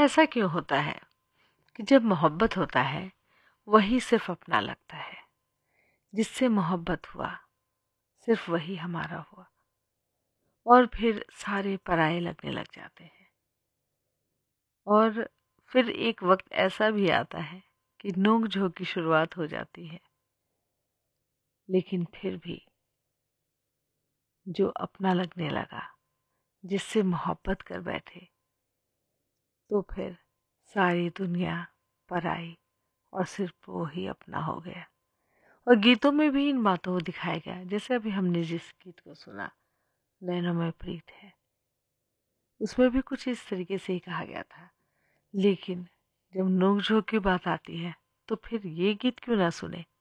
ऐसा क्यों होता है कि जब मोहब्बत होता है वही सिर्फ अपना लगता है, जिससे मोहब्बत हुआ सिर्फ वही हमारा हुआ, और फिर सारे पराये लगने लग जाते हैं। और फिर एक वक्त ऐसा भी आता है कि नोक झोंक की शुरुआत हो जाती है, लेकिन फिर भी जो अपना लगने लगा, जिससे मोहब्बत कर बैठे, तो फिर सारी दुनिया पराई और सिर्फ वो ही अपना हो गया। और गीतों में भी इन बातों को दिखाया गया, जैसे अभी हमने जिस गीत को सुना, नैनों में प्रीत है, उसमें भी कुछ इस तरीके से ही कहा गया था। लेकिन जब नोक झोंक की बात आती है तो फिर ये गीत क्यों ना सुने।